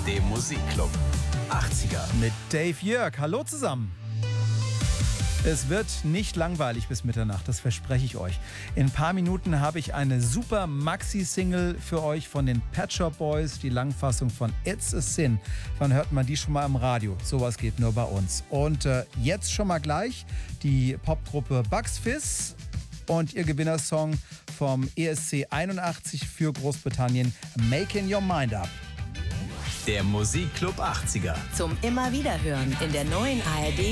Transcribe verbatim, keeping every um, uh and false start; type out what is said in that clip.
dem Musikclub achtziger. Mit Dave Jörg. Hallo zusammen. Es wird nicht langweilig bis Mitternacht, das verspreche ich euch. In ein paar Minuten habe ich eine super Maxi-Single für euch von den Pet Shop Boys, die Langfassung von It's a Sin. Wann hört man die schon mal im Radio? Sowas geht nur bei uns. Und äh, jetzt schon mal gleich die Popgruppe Bucks Fizz und ihr Gewinnersong vom E S C einundachtzig für Großbritannien, Making Your Mind Up. Der Musikclub achtziger. Zum immer Wiederhören in der neuen A R D